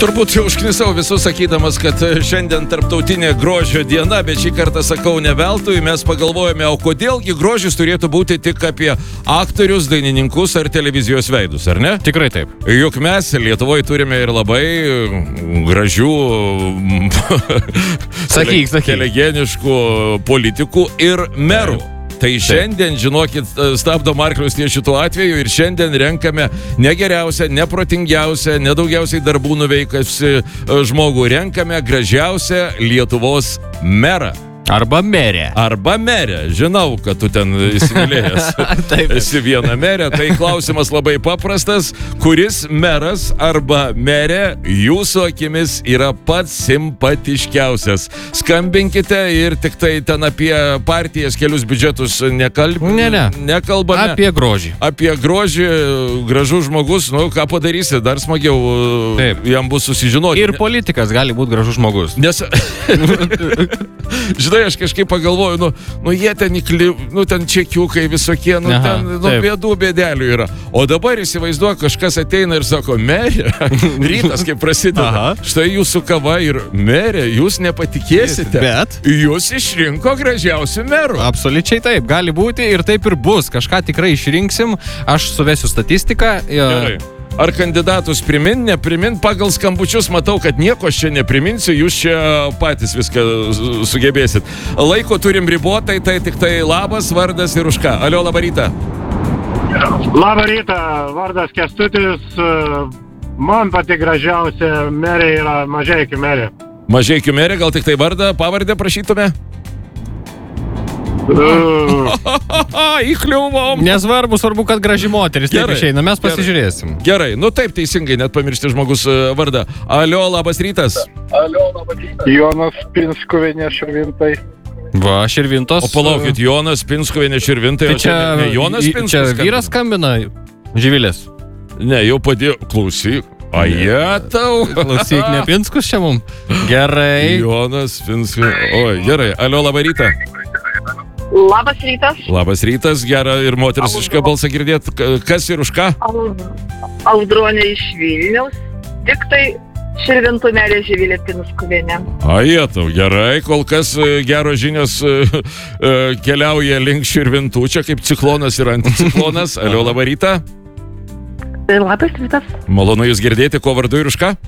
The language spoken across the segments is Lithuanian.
Turbūt jau užknisau visus sakydamas, kad šiandien tarptautinė grožio diena, bet šį kartą sakau ne veltui, mes pagalvojame, o kodėlgi grožis turėtų būti tik apie aktorius, dainininkus ar televizijos veidus, ar ne? Tikrai taip. Juk mes Lietuvoje turime ir labai gražių, telegeniškų politikų ir merų. Tai šiandien, žinokit, stabdom arklius ties šituo atveju ir šiandien renkame ne geriausią, ne protingiausią, ne daugiausiai darbų nuveikusi žmogų. Renkame gražiausią Lietuvos merą. Arba merė. Arba merė. Žinau, kad tu ten įsimylėjęs. Esi viena merė. Tai klausimas labai paprastas. Kuris meras arba merė jūsų akimis yra pats simpatiškiausias? Skambinkite ir tik tai ten apie partijas, kelius biudžetus nekalbame. Apie grožį. Apie grožį, gražus žmogus, nu ką padarysi, dar smagiau jam bus susižinoti. Ir politikas gali būti gražus žmogus. Nes... Žinai, aš kažkaip pagalvoju, jie ten ten čekiukai visokie, bėdų bėdelių yra. O dabar įsivaizduoju, kažkas ateina ir sako, merė, rytas kaip prasideda. Štai jūsų kava ir merė, jūs nepatikėsite. Bet jūs išrinko gražiausių merų. Absoliučiai taip, gali būti ir taip ir bus. Kažką tikrai išrinksim, aš suvesiu statistiką. Gerai. Ar kandidatus neprimint, pagal skambučius matau, kad nieko aš čia nepriminsiu, jūs čia patys viską sugebėsit. Laiko turim ribotai, tai tik tai labas, vardas ir už ką. Alio, labą rytą. Labą rytą, vardas Kęstutis, man pati gražiausia merė yra Mažeikių merė. Mažeikių merė, gal tik tai vardą, pavardę prašytume? Įkliuvom. Svarbu, kad graži moteris. Taip išeina, mes pasižiūrėsim. Gerai, taip teisingai, net pamiršti žmogus vardą. Alio, labas rytas. Jonas Pinskuvienė Širvintai. Va, Širvintos. O palaukit, Jonas Pinskuvienė Širvintai. Tai čia Jonas Pinskus. Čia vyras skambina, Živilės. Ne, jau padėjo, klausyk. Ajetau. Klausyk, ne Pinskus čia mum. Gerai. Jonas Pinskus. Oi, gerai. Alio, labą rytą. Labas rytas. Labas rytas, gerą ir moterišką balsą girdėt. Kas ir už ką? Audronė iš Vilniaus. Tik tai Širvintų merė Živilė Pinskuvienė. Ajetau, gerai. Kol kas geros žinios keliauja link Širvintų. Čia kaip ciklonas ir anticiklonas. Alio, labą rytą. Labas rytas. Malonu jūs girdėti, ko vardu ir už ką?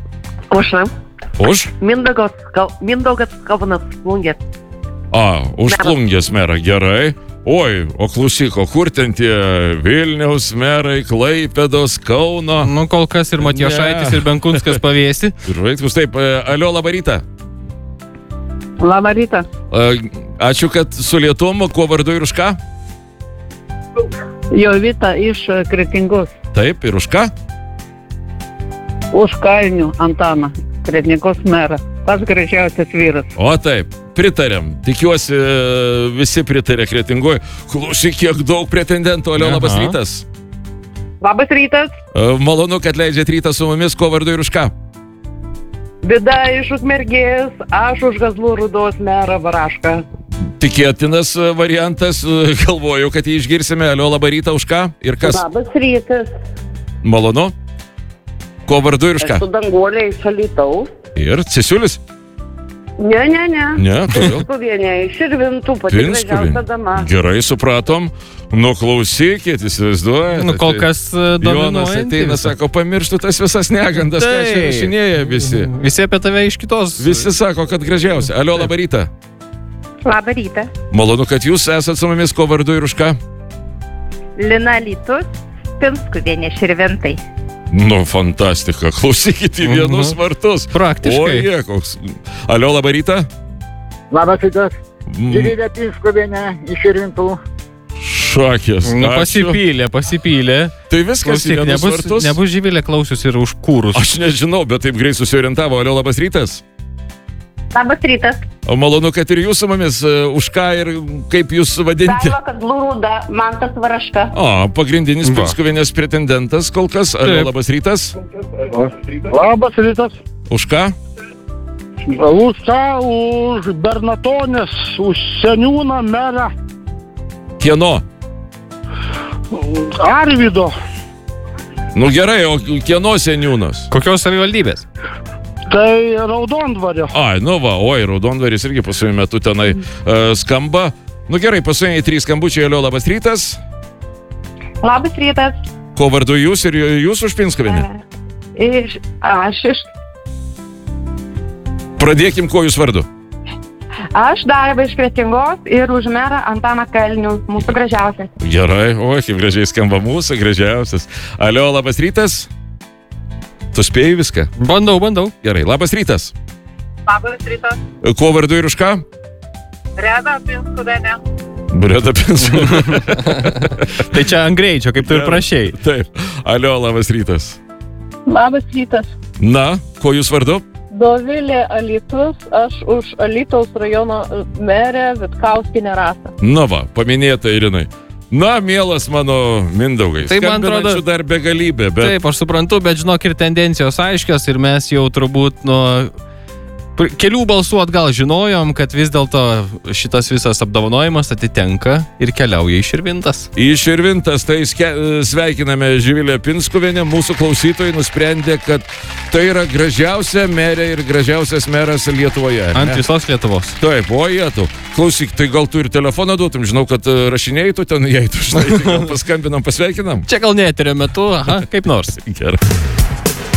Už? Mindaugas Kaunas Plungė. Už Plungės merą, gerai. Oi, o klausyk, o kur ten tie Vilniaus merai, Klaipėdos, Kauno? Kol kas ir Matijošaitis, ir Benkunskas pavėsi. Ir vaikus taip, alio, labą rytą. Labą rytą. Ačiū, kad su Lietuvom, kuo vardu ir už ką? Jovita iš Kretingos. Taip, ir už ką? Už Kalnių Antaną, Kretingos merą. Pats gražiausias vyras. O taip, pritarėm. Tikiuosi, visi pritarė Kretingoj. Klausyk, kiek daug pretendentų. Alio, labas rytas. Labas rytas. Malonu, kad leidžiat rytą su mumis. Ko vardu ir už ką? Vida iš Ukmergės, aš už Kazlų Rūdos merą Varašką. Tikėtinas variantas. Galvoju, kad jį išgirsime. Alio, labą rytą, už ką? Ir kas? Labas rytas. Malonu. Ko vardu ir už ką? Esu Danguolė iš Alytaus. Ir Cesiulis? Ne. Ne, kodėl? Pinskuvienė iš Širvintų, pati gražiausia dama. Gerai, supratom. Klausykit, įsivaizduojate. Kol kas dominuojantis. Jonas ateina, sako, pamirštų tas visas negandas, ką čia rašinėja visi. Visi apie tave iš kitos. Visi sako, kad gražiausia. Alio, labą rytą. Labą rytą. Malonu, kad jūs esat su mumis, ko vardu ir už ką? Lina Alytus, Pinskuvienė Širvintai. Fantastika. Klausykit į vienus vartus. Praktiškai. Oje, koks. Alio, labą rytą. Labas rytas. Živilė Pinskuvienė iš Širvintų. Šakės. Pasipylė. Tai viskas į vienus vartus. Nebus Živilė klausius ir už kūrus. Aš nežinau, bet taip greit susiorientavo. Alio, labas rytas. Labas rytas. Malonu, kad ir jūs su mumis. Už ką ir kaip jūs vadinti? Daiva Kazlų Rūda, Mantas Varaška. Pagrindinis Pinskuvienės pretendentas kol kas. Alio, labas rytas. Labas rytas. Už ką? Už ką? Už Bernatonės, už seniūną merą. Kieno? Arvydo. Nu gerai, o kieno seniūnas? Kokios savivaldybės? Tai Raudondvario. Ai, nu va, Raudondvaris irgi pasujų metu tenai skamba. Nu gerai, pasujų 3 skambučiai, alio, labas rytas. Labas rytas. Ko vardu jūs ir jūs už Pinskuvienę? Aš iš... Pradėkim, ko jūs vardu? Aš Daiva iš Kretingos ir už merą Antaną Kalnių, mūsų gražiausias. Gerai, kaip gražiai skamba mūsų gražiausias. Alio, labas rytas. Tu spėjai viską? Bandau. Gerai, labas rytas. Labas rytas. Ko vardu ir už ką? Reda Pinskuvienė. Breda Pinskuvienė. Tai čia ant greičio, kaip tu ir prašei. Taip. Alio, labas rytas. Labas rytas. Na, ko jūs vardu? Dovilė Alytus, aš už Alytaus rajono merę Vitkauskinę Rasą. Na va, paminėta Irinai. Na, mielas mano Mindaugai. Tai man atrodo dar begalybė, bet... Taip, aš suprantu, bet žinok ir tendencijos aiškios ir mes jau turbūt nuo kelių balsų atgal žinojom, kad vis dėlto šitas visas apdovanojimas atitenka ir keliauja į Širvintas. Į Širvintas, tai sveikiname Živilę Pinskuvienę. Mūsų klausytojai nusprendė, kad tai yra gražiausia merė ir gražiausias meras Lietuvoje. Ant visos Lietuvos. Taip, o jėtų. Klausyk, tai gal tu ir telefoną duotum, žinau, kad rašinėjai tu ten, jei tu štai, gal paskambinam, pasveikinam. Čia gal ne eterio metu, kaip nors. Gerai.